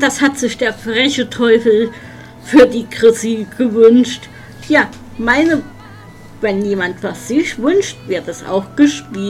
das hat sich der freche Teufel für die Chrissy gewünscht. Ja, wenn jemand was sich wünscht, wird es auch gespielt.